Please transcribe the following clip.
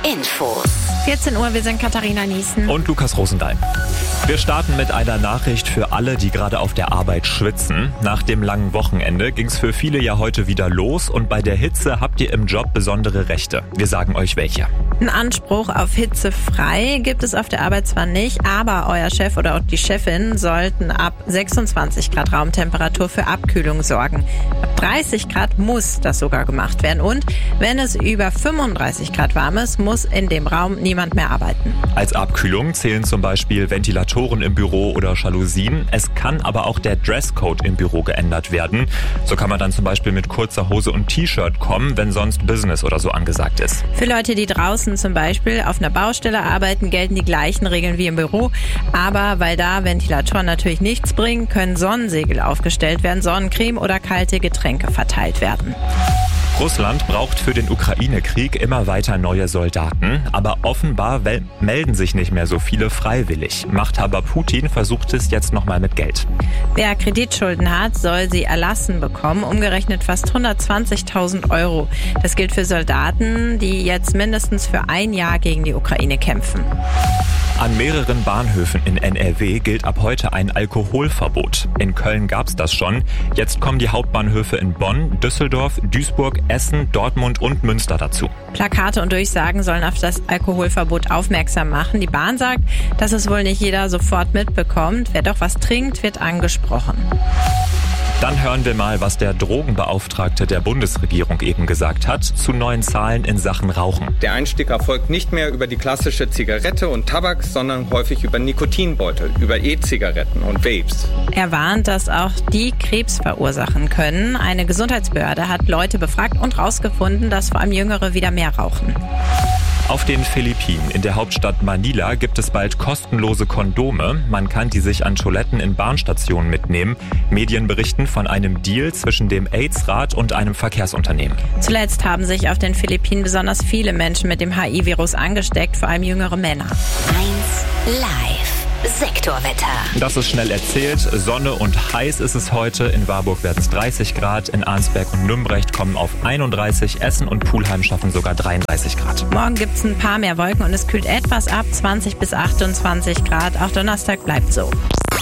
Infos. 14 Uhr, wir sind Katharina Niesen. Und Lukas Rosendahl. Wir starten mit einer Nachricht für alle, die gerade auf der Arbeit schwitzen. Nach dem langen Wochenende ging es für viele ja heute wieder los und bei der Hitze habt ihr im Job besondere Rechte. Wir sagen euch welche. Ein Anspruch auf hitzefrei gibt es auf der Arbeit zwar nicht, aber euer Chef oder auch die Chefin sollten ab 26 Grad Raumtemperatur für Abkühlung sorgen. Ab 30 Grad muss das sogar gemacht werden und wenn es über 35 Grad warm ist, muss in dem Raum niemand mehr arbeiten. Als Abkühlung zählen zum Beispiel Ventilatoren im Büro oder Jalousien. Es kann aber auch der Dresscode im Büro geändert werden. So kann man dann zum Beispiel mit kurzer Hose und T-Shirt kommen, wenn sonst Business oder so angesagt ist. Für Leute, die draußen zum Beispiel auf einer Baustelle arbeiten, gelten die gleichen Regeln wie im Büro. Aber weil da Ventilatoren natürlich nichts bringen, können Sonnensegel aufgestellt werden, Sonnencreme oder kalte Getränke verteilt werden. Russland braucht für den Ukraine-Krieg immer weiter neue Soldaten, aber offenbar melden sich nicht mehr so viele freiwillig. Machthaber Putin versucht es jetzt nochmal mit Geld. Wer Kreditschulden hat, soll sie erlassen bekommen, umgerechnet fast 120.000 Euro. Das gilt für Soldaten, die jetzt mindestens für ein Jahr gegen die Ukraine kämpfen. An mehreren Bahnhöfen in NRW gilt ab heute ein Alkoholverbot. In Köln gab's das schon. Jetzt kommen die Hauptbahnhöfe in Bonn, Düsseldorf, Duisburg, Essen, Dortmund und Münster dazu. Plakate und Durchsagen sollen auf das Alkoholverbot aufmerksam machen. Die Bahn sagt, dass es wohl nicht jeder sofort mitbekommt. Wer doch was trinkt, wird angesprochen. Dann hören wir mal, was der Drogenbeauftragte der Bundesregierung eben gesagt hat zu neuen Zahlen in Sachen Rauchen. Der Einstieg erfolgt nicht mehr über die klassische Zigarette und Tabak, sondern häufig über Nikotinbeutel, über E-Zigaretten und Vapes. Er warnt, dass auch die Krebs verursachen können. Eine Gesundheitsbehörde hat Leute befragt und herausgefunden, dass vor allem Jüngere wieder mehr rauchen. Auf den Philippinen, in der Hauptstadt Manila, gibt es bald kostenlose Kondome. Man kann die sich an Toiletten in Bahnstationen mitnehmen. Medien berichten von einem Deal zwischen dem AIDS-Rat und einem Verkehrsunternehmen. Zuletzt haben sich auf den Philippinen besonders viele Menschen mit dem HIV-Virus angesteckt, vor allem jüngere Männer. 1 Live. Sektorwetter. Das ist schnell erzählt. Sonne und heiß ist es heute. In Warburg werden es 30 Grad. In Arnsberg und Nürnberg kommen auf 31. Essen und Pulheim schaffen sogar 33 Grad. Morgen gibt es ein paar mehr Wolken und es kühlt etwas ab, 20 bis 28 Grad. Auch Donnerstag bleibt so.